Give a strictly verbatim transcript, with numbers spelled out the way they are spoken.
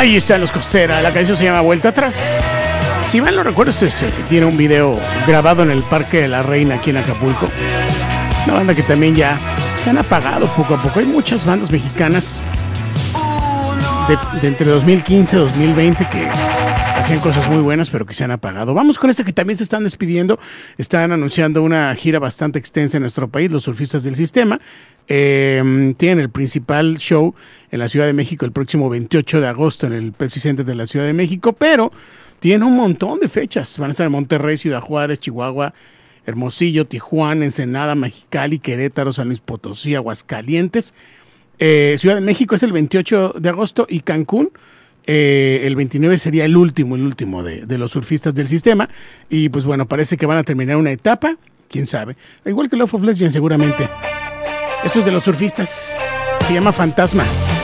Ahí están los Costera, la canción se llama Vuelta Atrás. Si mal no recuerdo, este es el que tiene un video grabado en el Parque de la Reina aquí en Acapulco. Una banda que también ya se han apagado poco a poco. Hay muchas bandas mexicanas de, de entre dos mil quince y dos mil veinte que hacían cosas muy buenas, pero que se han apagado. Vamos con esta que también se están despidiendo. Están anunciando una gira bastante extensa en nuestro país, los Surfistas del Sistema. Eh, tienen el principal show en la Ciudad de México el próximo veintiocho de agosto en el Pepsi Center de la Ciudad de México, pero tienen un montón de fechas. Van a estar en Monterrey, Ciudad Juárez, Chihuahua, Hermosillo, Tijuana, Ensenada, Mexicali, Querétaro, San Luis Potosí, Aguascalientes. Eh, Ciudad de México es el veintiocho de agosto y Cancún eh, el veintinueve sería el último, el último de, de los Surfistas del Sistema. Y pues bueno, parece que van a terminar una etapa, quién sabe. Igual que Love of Lesbian seguramente. Esto es de los Surfistas, se llama Fantasma.